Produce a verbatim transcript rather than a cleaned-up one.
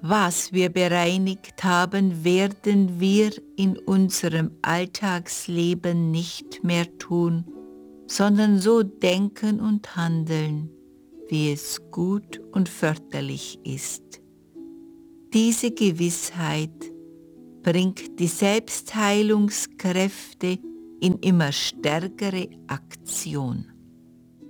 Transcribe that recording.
Was wir bereinigt haben, werden wir in unserem Alltagsleben nicht mehr tun, sondern so denken und handeln, wie es gut und förderlich ist. Diese Gewissheit bringt die Selbstheilungskräfte in immer stärkere Aktion.